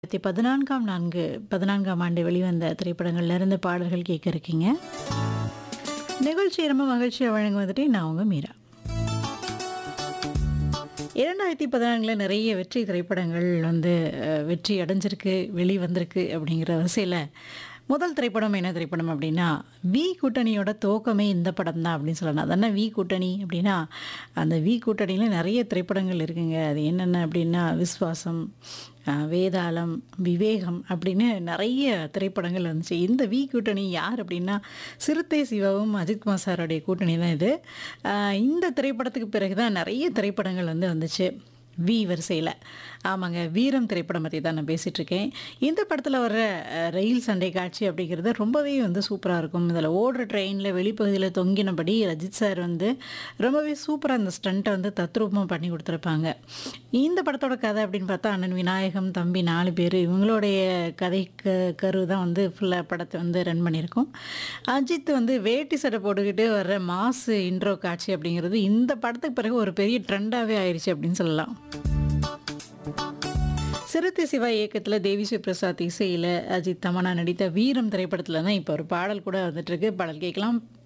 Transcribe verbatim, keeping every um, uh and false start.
பதினான்காம் நான்கு பதினான்காம் ஆண்டு வெளிவந்த திரைப்படங்கள்ல இருந்து பாடல்கள் கேட்க இருக்கீங்க. நிகழ்ச்சி ரொம்ப மகிழ்ச்சியா வழங்குவதுட்டு நான் உங்க மீரா. இரண்டாயிரத்தி பதினான்குல நிறைய வெற்றி திரைப்படங்கள் வந்து அஹ், வெற்றி அடைஞ்சிருக்கு, வெளிவந்திருக்கு அப்படிங்கிற வரிசையில் முதல் திரைப்படம் என்ன திரைப்படம் அப்படின்னா வி கூட்டணியோட துவக்கமே இந்த படம் தான் அப்படின்னு சொல்லலாம். அது என்ன வி கூட்டணி அப்படின்னா அந்த வி கூட்டணியில் நிறைய திரைப்படங்கள் இருக்குங்க. அது என்னென்ன அப்படின்னா விஸ்வாசம், அஹ், வேதாளம், விவேகம் அப்படின்னு நிறைய திரைப்படங்கள் வந்துச்சு. இந்த வி கூட்டணி யார் அப்படின்னா சிறுத்தை சிவாவும் அஜித்குமார் சாரோடைய கூட்டணி தான் இது. அஹ், இந்த திரைப்படத்துக்கு பிறகு தான் நிறைய திரைப்படங்கள் வந்து வந்துச்சு வி வரிசையில். ஆமாங்க, வீரம் திரைப்படம் பற்றி தான் நான் பேசிகிட்டு இருக்கேன். இந்த படத்தில் வர்ற அஹ், ரயில் சண்டை காட்சி அப்படிங்கிறது ரொம்பவே வந்து சூப்பராக இருக்கும். இதில் ஓடுற ட்ரெயினில் வெளிப்பகுதியில் தொங்கினபடி ரஜித் சார் வந்து ரொம்பவே சூப்பராக அந்த ஸ்டண்ட்டை வந்து தத்ரூபமாக பண்ணி கொடுத்துருப்பாங்க. இந்த படத்தோட கதை அப்படின்னு பார்த்தா அண்ணன் விநாயகம், தம்பி நாலு பேர் இவங்களுடைய கதை க கரு தான் வந்து ஃபுல்லாக படத்தை வந்து ரன் பண்ணியிருக்கோம். அஜித் வந்து வேட்டி சட்டை போட்டுக்கிட்டு வர்ற மாசு இன்ட்ரோ காட்சி அப்படிங்கிறது இந்த படத்துக்கு பிறகு ஒரு பெரிய ட்ரெண்டாகவே ஆயிடுச்சு அப்படின்னு சொல்லலாம். சிறுத்தை சிவா இயக்கத்தில் தேவிஸ்ரீ பிரசாத் இசையில் அஜித் தமன்னா நடித்த வீரம் திரைப்படத்தில் தான் இப்போ ஒரு பாடல் கூட வந்துட்டு இருக்கு. பாடல் கேட்கலாம்.